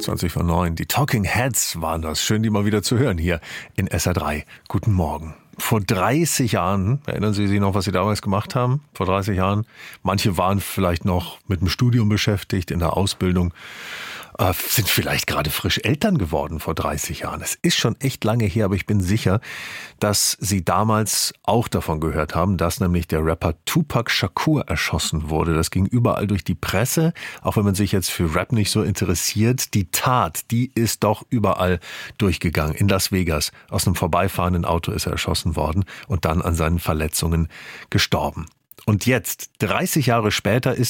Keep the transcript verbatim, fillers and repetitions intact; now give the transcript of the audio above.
zwanzig vor neun. Die Talking Heads waren das. Schön, die mal wieder zu hören hier in S R drei. Guten Morgen. Vor dreißig Jahren, erinnern Sie sich noch, was Sie damals gemacht haben? Vor dreißig Jahren. Manche waren vielleicht noch mit dem Studium beschäftigt, in der Ausbildung, äh, sind vielleicht gerade frisch Eltern geworden vor dreißig Jahren. Es ist schon echt lange her, aber ich bin sicher, dass Sie damals auch davon gehört haben, dass nämlich der Rapper Tupac Shakur erschossen wurde. Das ging überall durch die Presse, auch wenn man sich jetzt für Rap nicht so interessiert. Die Tat, die ist doch überall durchgegangen. In Las Vegas, aus einem vorbeifahrenden Auto ist er erschossen worden und dann an seinen Verletzungen gestorben. Und jetzt, dreißig Jahre später, ist